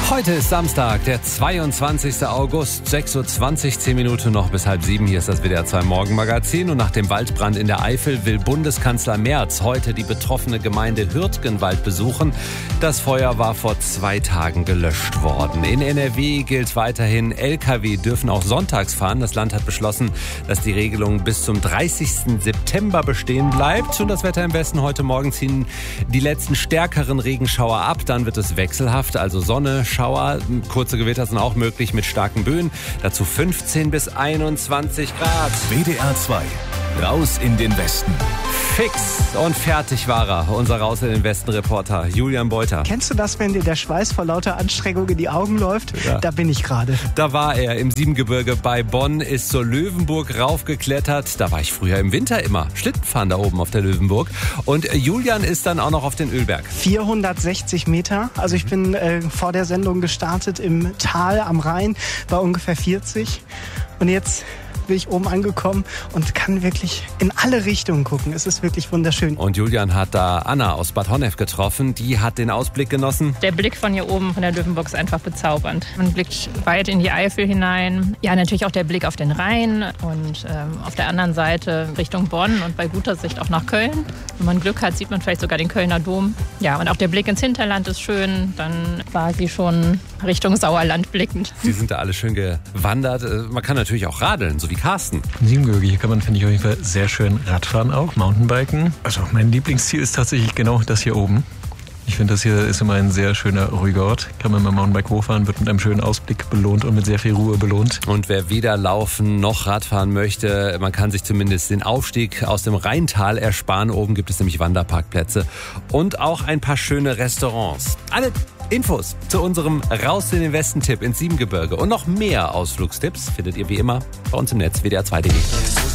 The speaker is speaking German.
Heute ist Samstag, der 22. August, 6.20 Uhr, 10 Minuten noch bis 6:30. Hier ist das WDR 2 Morgenmagazin. Und nach dem Waldbrand in der Eifel will Bundeskanzler Merz heute die betroffene Gemeinde Hürtgenwald besuchen. Das Feuer war vor 2 Tagen gelöscht worden. In NRW gilt weiterhin, Lkw dürfen auch sonntags fahren. Das Land hat beschlossen, dass die Regelung bis zum 30. September bestehen bleibt. Und das Wetter im Westen: heute Morgen ziehen die letzten stärkeren Regenschauer ab. Dann wird es wechselhaft, also Sonne, Schauer, kurze Gewitter sind auch möglich mit starken Böen. Dazu 15 bis 21 Grad. WDR 2, raus in den Westen. Fix und fertig war er, unser Raus in den Westen-Reporter Julian Beuter. Kennst du das, wenn dir der Schweiß vor lauter Anstrengung in die Augen läuft? Ja. Da bin ich gerade. Da war er im Siebengebirge bei Bonn, ist zur Löwenburg raufgeklettert. Da war ich früher im Winter immer Schlittenfahren da oben auf der Löwenburg. Und Julian ist dann auch noch auf den Ölberg. 460 Meter. Also ich bin vor der Sendung gestartet im Tal am Rhein, war ungefähr 40. Und jetzt bin ich oben angekommen und kann wirklich in alle Richtungen gucken. Es ist wirklich wunderschön. Und Julian hat da Anna aus Bad Honnef getroffen. Die hat den Ausblick genossen. Der Blick von hier oben, von der Löwenburg, ist einfach bezaubernd. Man blickt weit in die Eifel hinein. Ja, natürlich auch der Blick auf den Rhein und auf der anderen Seite Richtung Bonn und bei guter Sicht auch nach Köln. Wenn man Glück hat, sieht man vielleicht sogar den Kölner Dom. Ja, und auch der Blick ins Hinterland ist schön. Dann quasi schon Richtung Sauerland blickend. Die sind da alle schön gewandert. Man kann natürlich auch radeln, so wie Carsten. Im Siebengebirge, hier kann man, finde ich, auf jeden Fall sehr schön Radfahren auch, Mountainbiken. Also mein Lieblingsziel ist tatsächlich genau das hier oben. Ich finde, das hier ist immer ein sehr schöner, ruhiger Ort. Kann man mit dem Mountainbike hochfahren, wird mit einem schönen Ausblick belohnt und mit sehr viel Ruhe belohnt. Und wer weder laufen noch Radfahren möchte, man kann sich zumindest den Aufstieg aus dem Rheintal ersparen. Oben gibt es nämlich Wanderparkplätze und auch ein paar schöne Restaurants. Alle Infos zu unserem Raus in den Westen-Tipp ins Siebengebirge und noch mehr Ausflugstipps findet ihr wie immer bei uns im Netz wdr2.de.